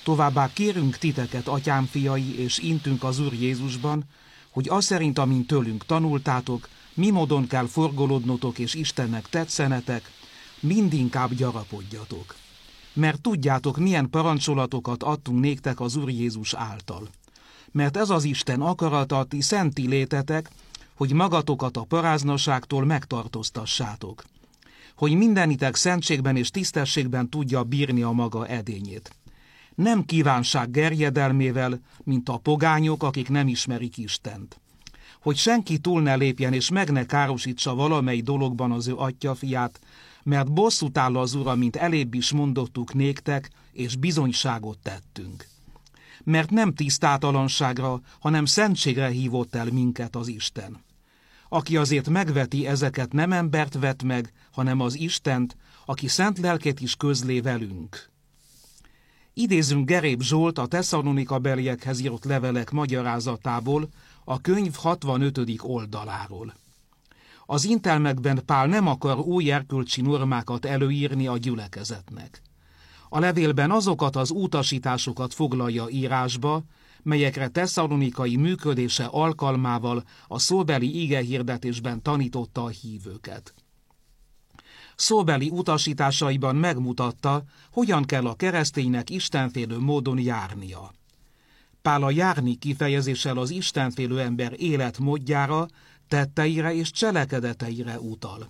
Továbbá kérünk titeket, atyám fiai, és intünk az Úr Jézusban, hogy az szerint, amint tőlünk tanultátok, mi módon kell forgolódnotok és Istennek tetszenetek, mindinkább gyarapodjatok. Mert tudjátok, milyen parancsolatokat adtunk néktek az Úr Jézus által. Mert ez az Isten akarata, ti szenti létetek, hogy magatokat a paráznaságtól megtartóztassátok, hogy mindenitek szentségben és tisztességben tudja bírni a maga edényét. Nem kívánság gerjedelmével, mint a pogányok, akik nem ismerik Istent. Hogy senki túl ne lépjen és meg ne károsítsa valamely dologban az ő atyafiát, mert bosszút áll az Ura, mint elébb is mondottuk néktek, és bizonyságot tettünk. Mert nem tisztátalanságra, hanem szentségre hívott el minket az Isten. Aki azért megveti ezeket, nem embert vet meg, hanem az Istent, aki szent lelkét is közlé velünk. Idézünk Geréb Zsolt a Tesszalonika-beliekhez írott levelek magyarázatából, a könyv 65. oldaláról. Az intelmekben Pál nem akar új erkölcsi normákat előírni a gyülekezetnek. A levélben azokat az utasításokat foglalja írásba, melyekre tesszalonikai működése alkalmával a szóbeli igehirdetésben tanította a hívőket. Szóbeli utasításaiban megmutatta, hogyan kell a kereszténynek istenfélő módon járnia. Pál a járni kifejezéssel az istenfélő ember életmódjára, tetteire és cselekedeteire utal.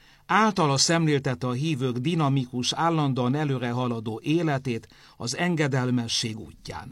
Általa szemléltette a hívők dinamikus, állandóan előre haladó életét az engedelmesség útján.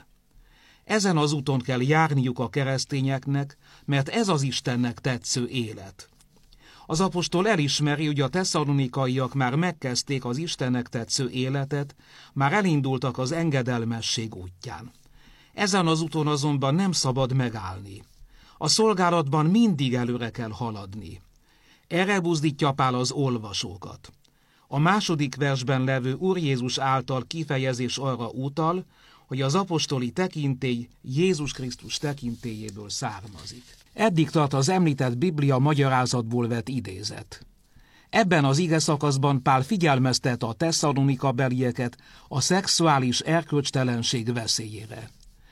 Ezen az úton kell járniuk a keresztényeknek, mert ez az Istennek tetsző élet. Az apostol elismeri, hogy a tesszalonikaiak már megkezdték az Istennek tetsző életet, már elindultak az engedelmesség útján. Ezen az úton azonban nem szabad megállni. A szolgálatban mindig előre kell haladni. Erre buzdítja Pál az olvasókat. A második versben levő Úr Jézus által kifejezés arra utal, hogy az apostoli tekintély Jézus Krisztus tekintélyéből származik. Eddig tart az említett Biblia magyarázatból vett idézet. Ebben az igeszakaszban Pál figyelmeztet a tesszalonika-belieket a szexuális erkölcstelenség veszélyére.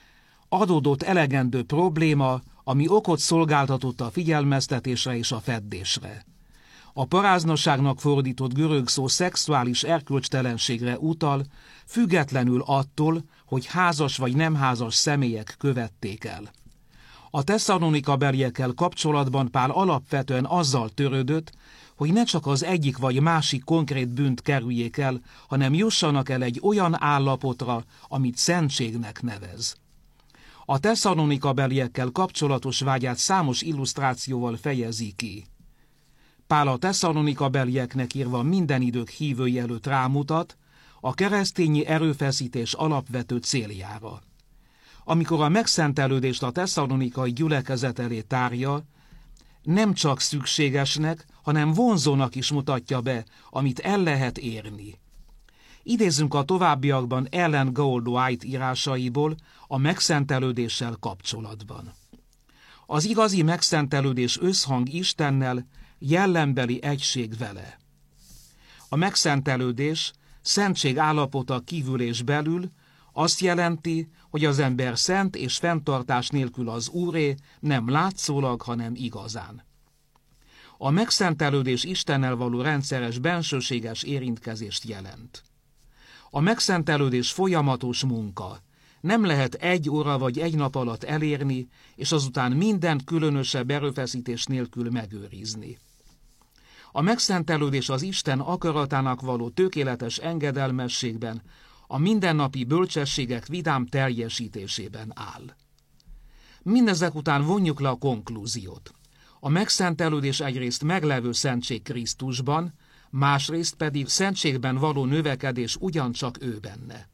Adódott elegendő probléma, ami okot szolgáltatott a figyelmeztetésre és a feddésre. A paráznaságnak fordított görög szó szexuális erkölcstelenségre utal, függetlenül attól, hogy házas vagy nem házas személyek követték el. A tesszalonika-beliekkel kapcsolatban Pál alapvetően azzal törődött, hogy ne csak az egyik vagy másik konkrét bűnt kerüljék el, hanem jussanak el egy olyan állapotra, amit szentségnek nevez. A tesszalonika-beliekkel kapcsolatos vágyát számos illusztrációval fejezi ki. Pál a tesszalonika-belieknek írva minden idők hívői előtt rámutat a keresztényi erőfeszítés alapvető céljára. Amikor a megszentelődést a tesszalonikai gyülekezet elé tárja, nem csak szükségesnek, hanem vonzónak is mutatja be, amit el lehet érni. Idézzünk a továbbiakban Ellen Goldwhite írásaiból a megszentelődéssel kapcsolatban. Az igazi megszentelődés összhang Istennel, jellembeli egység vele. A megszentelődés, szentség állapota kívül és belül azt jelenti, hogy az ember szent és fenntartás nélkül az Úré, nem látszólag, hanem igazán. A megszentelődés Istennel való rendszeres bensőséges érintkezést jelent. A megszentelődés folyamatos munka. Nem lehet egy óra vagy egy nap alatt elérni, és azután mindent különösebb erőfeszítés nélkül megőrizni. A megszentelődés az Isten akaratának való tökéletes engedelmességben, a mindennapi bölcsességek vidám teljesítésében áll. Mindezek után vonjuk le a konklúziót. A megszentelődés egyrészt meglevő szentség Krisztusban, másrészt pedig szentségben való növekedés ugyancsak ő benne.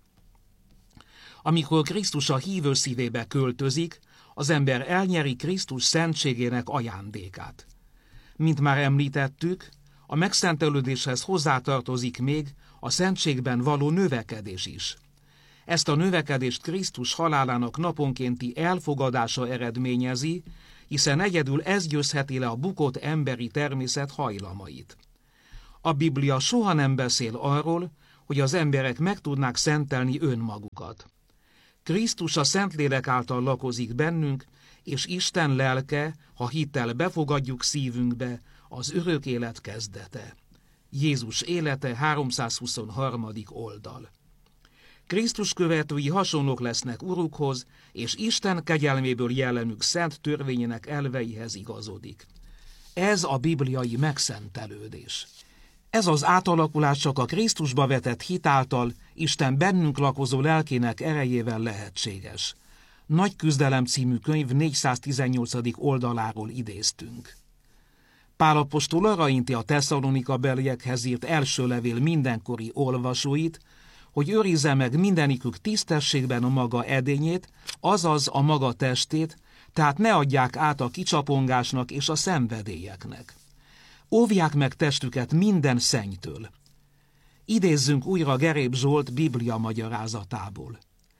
Amikor Krisztus a hívő szívébe költözik, az ember elnyeri Krisztus szentségének ajándékát. Mint már említettük, a megszentelődéshez hozzátartozik még a szentségben való növekedés is. Ezt a növekedést Krisztus halálának naponkénti elfogadása eredményezi, hiszen egyedül ez győzheti le a bukott emberi természet hajlamait. A Biblia soha nem beszél arról, hogy az emberek meg tudnák szentelni önmagukat. Krisztus a Szentlélek által lakozik bennünk, és Isten lelke, ha hittel befogadjuk szívünkbe, az örök élet kezdete. Jézus élete, 323. oldal. Krisztus követői hasonlók lesznek Urukhoz, és Isten kegyelméből jellemük szent törvényének elveihez igazodik. Ez a bibliai megszentelődés. Ez az átalakulás csak a Krisztusba vetett hit által, Isten bennünk lakozó lelkének erejével lehetséges. Nagy küzdelem című könyv 418. oldaláról idéztünk. Pál apostol arra inti a Tesszalonika-beliekhez írt első levél mindenkori olvasóit, hogy őrizze meg mindenikük tisztességben a maga edényét, azaz a maga testét, tehát ne adják át a kicsapongásnak és a szenvedélyeknek. Óvják meg testüket minden szennytől. Idézzünk újra Geréb Zsolt Biblia magyarázatából.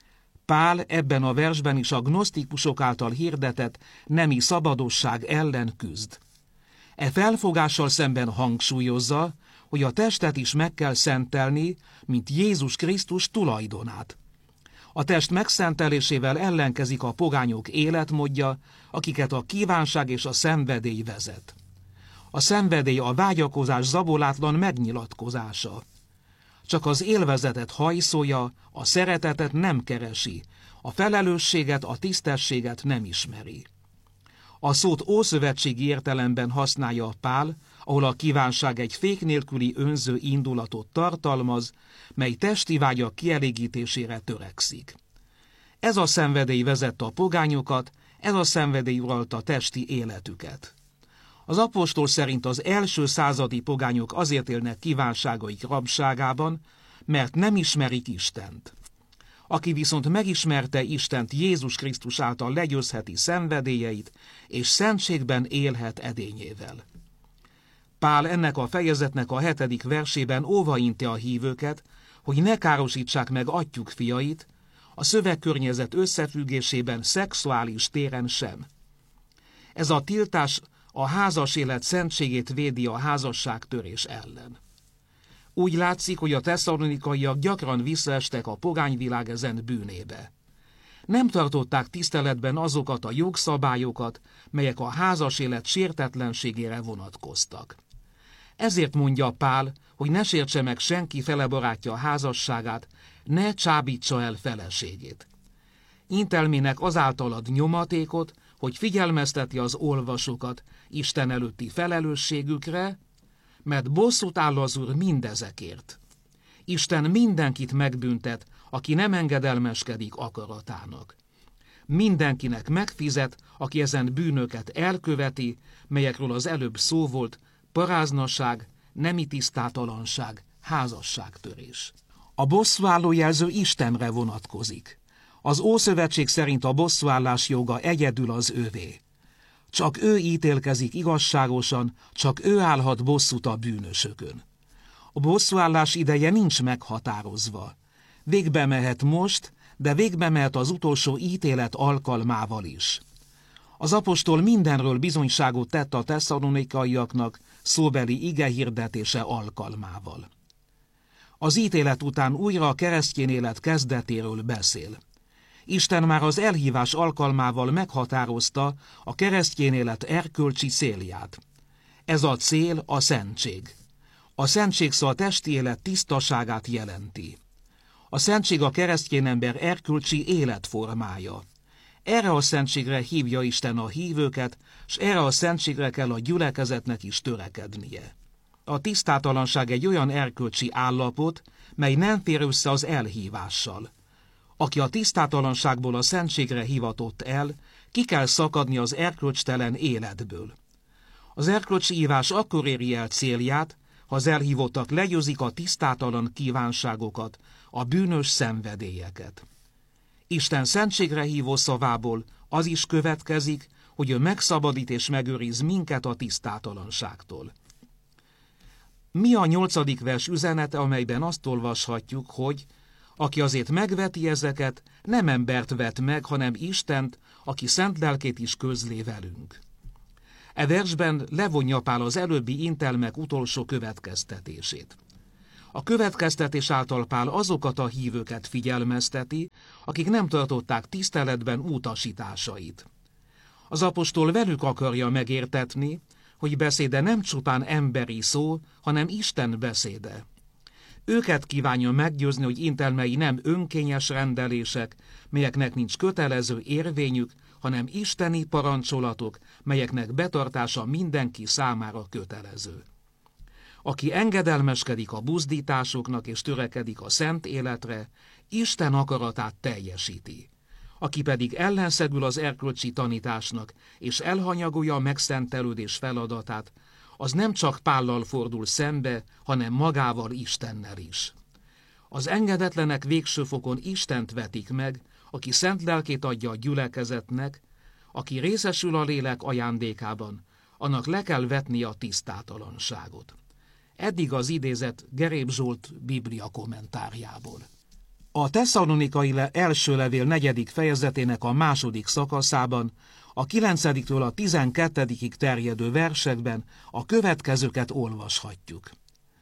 Pál ebben a versben is a gnosztikusok által hirdetett nemi szabadosság ellen küzd. E felfogással szemben hangsúlyozza, hogy a testet is meg kell szentelni, mint Jézus Krisztus tulajdonát. A test megszentelésével ellenkezik a pogányok életmódja, akiket a kívánság és a szenvedély vezet. A szenvedély a vágyakozás zabolátlan megnyilatkozása. Csak az élvezetet hajszolja, a szeretetet nem keresi, a felelősséget, a tisztességet nem ismeri. A szót ószövetségi értelemben használja Pál, ahol a kívánság egy fék nélküli önző indulatot tartalmaz, mely testi vágyak kielégítésére törekszik. Ez a szenvedély vezette a pogányokat, ez a szenvedély uralta testi életüket. Az apostol szerint az első századi pogányok azért élnek kívánságaik rabságában, mert nem ismerik Istent. Aki viszont megismerte Istent, Jézus Krisztus által legyőzheti szenvedélyeit, és szentségben élhet edényével. Pál ennek a fejezetnek a 7. versében óvainti a hívőket, hogy ne károsítsák meg atyjuk fiait, a szövegkörnyezet összefüggésében szexuális téren sem. Ez a tiltás a házas élet szentségét védi a házasságtörés ellen. Úgy látszik, hogy a tesszalonikaiak gyakran visszaestek a pogányvilág ezen bűnébe. Nem tartották tiszteletben azokat a jogszabályokat, melyek a házas élet sértetlenségére vonatkoztak. Ezért mondja Pál, hogy ne sértse meg senki fele barátja a házasságát, ne csábítsa el feleségét. Intelmének azáltal ad nyomatékot, hogy figyelmezteti az olvasókat Isten előtti felelősségükre, mert bosszút áll az Úr mindezekért. Isten mindenkit megbüntet, aki nem engedelmeskedik akaratának. Mindenkinek megfizet, aki ezen bűnöket elköveti, melyekről az előbb szó volt, paráznaság, nemi tisztátalanság, házasságtörés. A bosszúálló jelző Istenre vonatkozik. Az Ószövetség szerint a bosszúállás joga egyedül az övé. Csak ő ítélkezik igazságosan, csak ő állhat bosszút a bűnösökön. A bosszúállás ideje nincs meghatározva. Végbe mehet most, de végbe mehet az utolsó ítélet alkalmával is. Az apostol mindenről bizonyságot tett a tesszalonikaiaknak szóbeli igehirdetése alkalmával. Az ítélet után újra a keresztény élet kezdetéről beszél. Isten már az elhívás alkalmával meghatározta a keresztény élet erkölcsi célját. Ez a cél a szentség. A szentség szó a testi élet tisztaságát jelenti. A szentség a keresztény ember erkölcsi életformája. Erre a szentségre hívja Isten a hívőket, s erre a szentségre kell a gyülekezetnek is törekednie. A tisztátalanság egy olyan erkölcsi állapot, mely nem fér össze az elhívással. Aki a tisztátalanságból a szentségre hivatott el, ki kell szakadni az erkölcstelen életből. Az erkölcsi hívás akkor éri el célját, ha az elhívottak legyőzik a tisztátalan kívánságokat, a bűnös szenvedélyeket. Isten szentségre hívó szavából az is következik, hogy ő megszabadít és megőriz minket a tisztátalanságtól. Mi a 8. vers üzenete, amelyben azt olvashatjuk, hogy aki azért megveti ezeket, nem embert vet meg, hanem Istent, aki szent lelkét is közlé velünk. E versben levonja Pál az előbbi intelmek utolsó következtetését. A következtetés által Pál azokat a hívőket figyelmezteti, akik nem tartották tiszteletben utasításait. Az apostol velük akarja megértetni, hogy beszéde nem csupán emberi szó, hanem Isten beszéde. Őket kívánja meggyőzni, hogy intelmei nem önkényes rendelések, melyeknek nincs kötelező érvényük, hanem isteni parancsolatok, melyeknek betartása mindenki számára kötelező. Aki engedelmeskedik a buzdításoknak és törekedik a szent életre, Isten akaratát teljesíti. Aki pedig ellenszegül az erkölcsi tanításnak, és elhanyagolja a megszentelődés feladatát, az nem csak Pállal fordul szembe, hanem magával, Istennel is. Az engedetlenek végső fokon Istent vetik meg, aki szent lelkét adja a gyülekezetnek, aki részesül a lélek ajándékában, annak le kell vetnie a tisztátalanságot. Eddig az idézet Geréb Zsolt Biblia kommentárjából. A Tesszalonikai első levél 4. fejezetének a második szakaszában, a 9-től a 12-ig terjedő versekben a következőket olvashatjuk.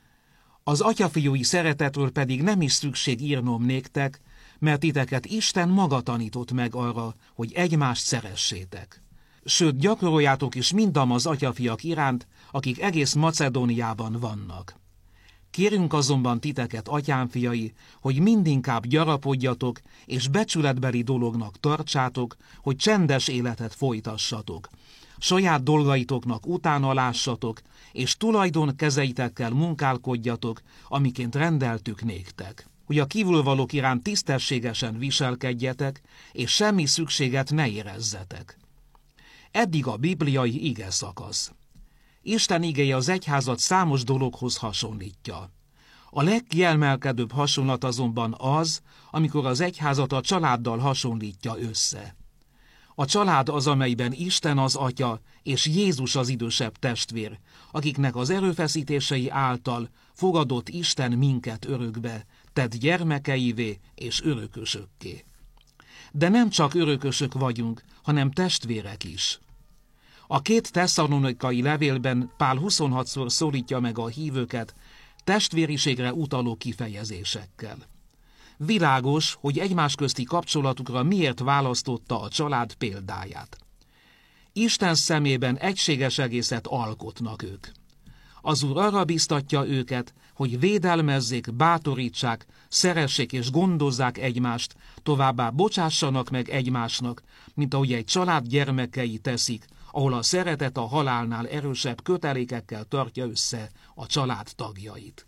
Az atyafiúi szeretetről pedig nem is szükség írnom néktek, mert titeket Isten maga tanított meg arra, hogy egymást szeressétek. Sőt, gyakoroljátok is mindam az atyafiak iránt, akik egész Macedóniában vannak. Kérünk azonban titeket, atyám fiai, hogy mindinkább gyarapodjatok, és becsületbeli dolognak tartsátok, hogy csendes életet folytassatok. Saját dolgaitoknak utána lássatok, és tulajdon kezeitekkel munkálkodjatok, amiként rendeltük néktek. Hogy a kívülvalók iránt tisztességesen viselkedjetek, és semmi szükséget ne érezzetek. Eddig a bibliai ige szakasz. Isten igéje az egyházat számos dologhoz hasonlítja. A legkiemelkedőbb hasonlat azonban az, amikor az egyházat a családdal hasonlítja össze. A család az, amelyben Isten az atya és Jézus az idősebb testvér, akiknek az erőfeszítései által fogadott Isten minket örökbe, tett gyermekeivé és örökösökké. De nem csak örökösök vagyunk, hanem testvérek is. A 2 tesszalonikai levélben Pál 26-szor szólítja meg a hívőket testvériségre utaló kifejezésekkel. Világos, hogy egymás közti kapcsolatukra miért választotta a család példáját. Isten szemében egységes egészet alkotnak ők. Az Úr arra biztatja őket, hogy védelmezzék, bátorítsák, szeressék és gondozzák egymást, továbbá bocsássanak meg egymásnak, mint ahogy egy család gyermekei teszik, ahol a szeretet a halálnál erősebb kötelékekkel tartja össze a család tagjait.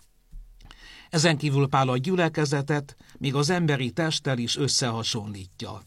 Ezen kívül Pál a gyülekezetet, még az emberi testtel is összehasonlítja.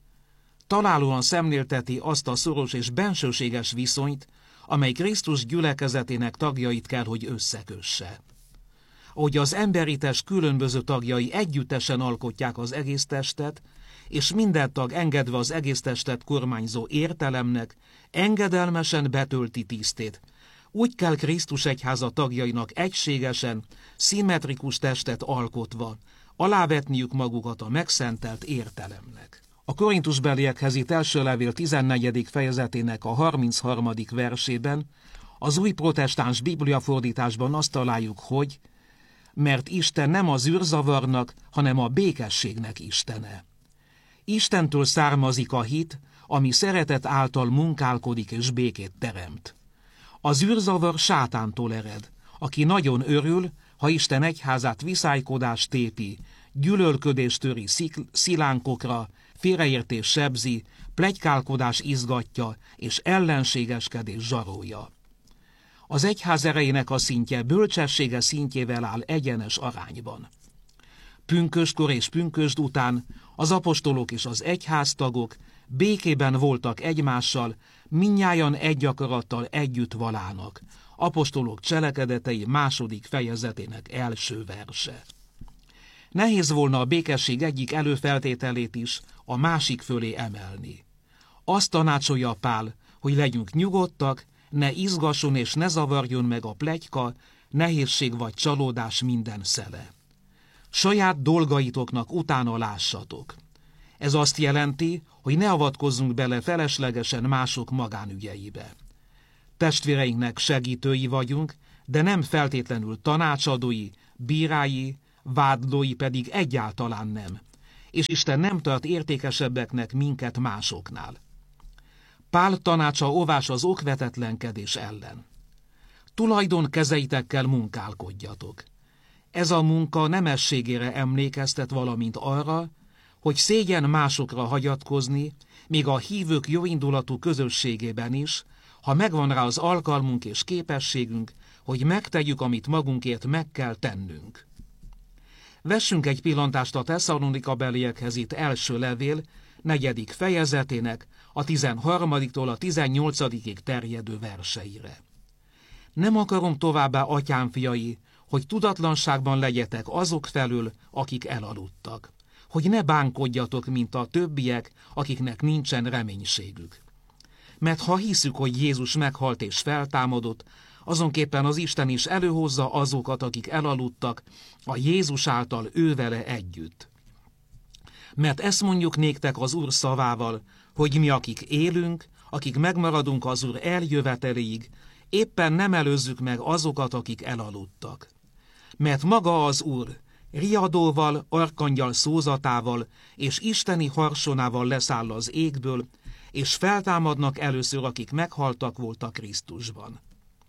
Találóan szemlélteti azt a szoros és bensőséges viszonyt, amely Krisztus gyülekezetének tagjait kell, hogy összekösse. Ahogy az emberi test különböző tagjai együttesen alkotják az egész testet, és minden tag engedve az egész testet kormányzó értelemnek, engedelmesen betölti tisztét, úgy kell Krisztus egyháza tagjainak egységesen, szimmetrikus testet alkotva alávetniük magukat a megszentelt értelemnek. A korintusbeliekhez írt első levél 14. fejezetének a 33. versében, az új protestáns bibliafordításban azt találjuk, hogy mert Isten nem az űrzavarnak, hanem a békességnek Istene. Istentől származik a hit, ami szeretet által munkálkodik és békét teremt. Az űrzavar sátántól ered, aki nagyon örül, ha Isten egyházát viszálykodás tépi, gyűlölködés töri szilánkokra, félreértés sebzi, pletykálkodás izgatja és ellenségeskedés zsarolja. Az egyház erejének a szintje bölcsessége szintjével áll egyenes arányban. Pünkösdkor és pünkösd után az apostolok és az egyháztagok békében voltak egymással, mindnyájan egy akarattal együtt valának. Apostolok cselekedetei 2. fejezetének első verse. Nehéz volna a békesség egyik előfeltételét is a másik fölé emelni. Azt tanácsolja Pál, hogy legyünk nyugodtak, ne izgasson és ne zavarjon meg a pletyka, nehézség vagy csalódás minden szele. Saját dolgaitoknak utána lássatok. Ez azt jelenti, hogy ne avatkozzunk bele feleslegesen mások magánügyeibe. Testvéreinknek segítői vagyunk, de nem feltétlenül tanácsadói, bírái, vádlói pedig egyáltalán nem, és Isten nem tart értékesebbeknek minket másoknál. Pál tanácsa óvás az okvetetlenkedés ellen. Tulajdon kezeitekkel munkálkodjatok. Ez a munka nemességére emlékeztet, valamint arra, hogy szégyen másokra hagyatkozni, még a hívők jóindulatú közösségében is, ha megvan rá az alkalmunk és képességünk, hogy megtegyük, amit magunkért meg kell tennünk. Vessünk egy pillantást a Tesszalonika-beliekhez itt első levél, 4. fejezetének, a 13-tól a 18-ig terjedő verseire. Nem akarom továbbá, atyám fiai, hogy tudatlanságban legyetek azok felől, akik elaludtak, hogy ne bánkodjatok, mint a többiek, akiknek nincsen reménységük. Mert ha hiszük, hogy Jézus meghalt és feltámadott, azonképpen az Isten is előhozza azokat, akik elaludtak, a Jézus által ővele együtt. Mert ezt mondjuk néktek az Úr szavával, hogy mi, akik élünk, akik megmaradunk az Úr eljöveteléig, éppen nem előzzük meg azokat, akik elaludtak. Mert maga az Úr riadóval, arkangyal szózatával és isteni harsonával leszáll az égből, és feltámadnak először, akik meghaltak voltak Krisztusban.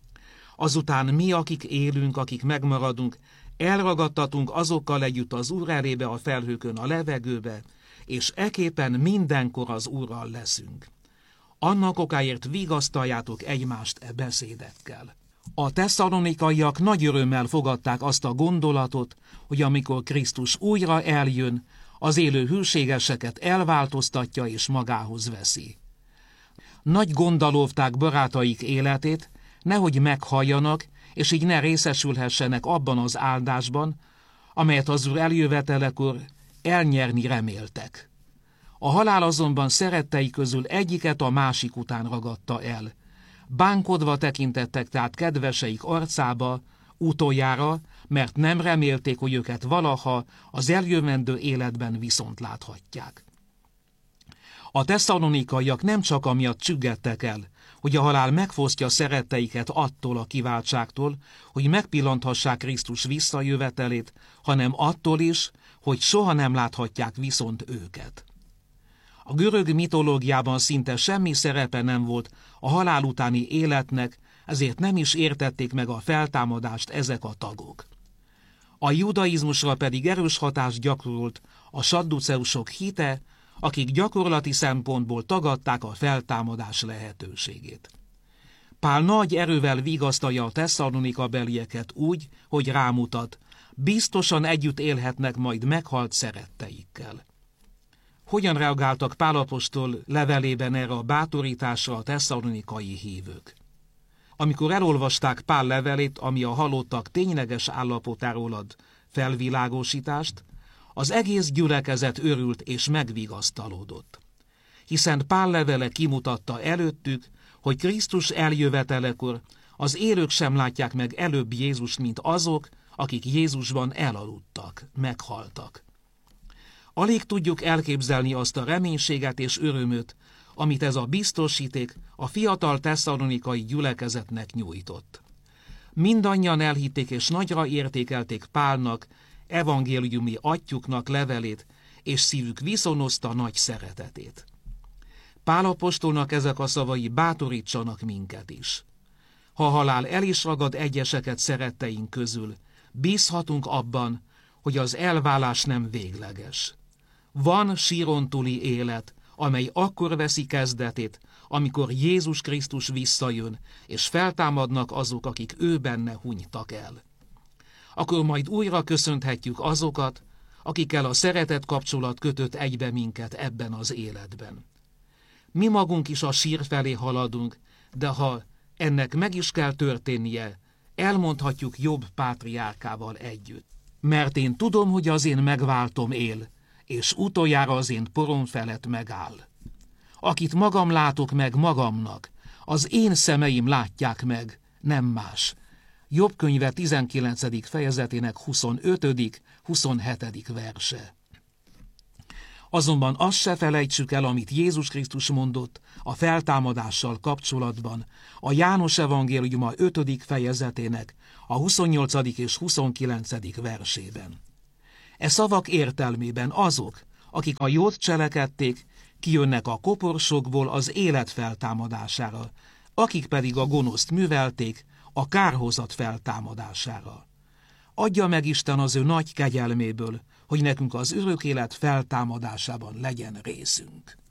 Azután mi, akik élünk, akik megmaradunk, elragadtatunk azokkal együtt az Úr elébe a felhőkön a levegőbe, és eképpen mindenkor az Úrral leszünk. Annak okáért vigasztaljátok egymást e beszédekkel. A tesszalonikaiak nagy örömmel fogadták azt a gondolatot, hogy amikor Krisztus újra eljön, az élő hűségeseket elváltoztatja és magához veszi. Nagy gonddal óvták barátaik életét, nehogy meghalljanak, és így ne részesülhessenek abban az áldásban, amelyet az Úr eljövetelekor elnyerni reméltek. A halál azonban szerettei közül egyiket a másik után ragadta el. Bánkodva tekintettek tehát kedveseik arcába utoljára, mert nem remélték, hogy őket valaha az eljövendő életben viszont láthatják. A tesszalonikaiak nem csak amiatt csüggettek el, hogy a halál megfosztja szeretteiket attól a kiváltságtól, hogy megpillanthassák Krisztus visszajövetelét, hanem attól is, hogy soha nem láthatják viszont őket. A görög mitológiában szinte semmi szerepe nem volt a halál utáni életnek, ezért nem is értették meg a feltámadást ezek a tagok. A judaizmusra pedig erős hatást gyakorolt a sadduceusok hite, akik gyakorlati szempontból tagadták a feltámadás lehetőségét. Pál nagy erővel vigasztalja a Tesszalonika-belieket úgy, hogy rámutat, biztosan együtt élhetnek majd meghalt szeretteikkel. Hogyan reagáltak Pál apostol levelében erre a bátorításra a tesszalonikai hívők? Amikor elolvasták Pál levelét, ami a halottak tényleges állapotáról ad felvilágosítást, az egész gyülekezet örült és megvigasztalódott. Hiszen Pál levele kimutatta előttük, hogy Krisztus eljövetelekor az élők sem látják meg előbb Jézust, mint azok, akik Jézusban elaludtak, meghaltak. Alig tudjuk elképzelni azt a reménységet és örömöt, amit ez a biztosíték a fiatal tesszalonikai gyülekezetnek nyújtott. Mindannyian elhitték és nagyra értékelték Pálnak, evangéliumi atyjuknak levelét, és szívük viszonozta nagy szeretetét. Pál apostolnak ezek a szavai bátorítsanak minket is. Ha a halál el is ragad egyeseket szeretteink közül, bízhatunk abban, hogy az elválás nem végleges. Van síron túli élet, amely akkor veszi kezdetét, amikor Jézus Krisztus visszajön, és feltámadnak azok, akik ő benne hunytak el. Akkor majd újra köszönhetjük azokat, akikkel a szeretet kapcsolat kötött egybe minket ebben az életben. Mi magunk is a sír felé haladunk, de ha ennek meg is kell történnie, elmondhatjuk Jobb pátriárkával együtt. Mert én tudom, hogy az én megváltom él, és utoljára az én porom felett megáll. Akit magam látok meg magamnak, az én szemeim látják meg, nem más. Jobb könyve 19. fejezetének 25., 27. verse. Azonban azt se felejtsük el, amit Jézus Krisztus mondott a feltámadással kapcsolatban, a János evangéliuma 5. fejezetének a 28. és 29. versében. E szavak értelmében azok, akik a jót cselekedték, kijönnek a koporsokból az élet feltámadására, akik pedig a gonoszt művelték, a kárhozat feltámadására. Adja meg Isten az ő nagy kegyelméből, hogy nekünk az örök élet feltámadásában legyen részünk.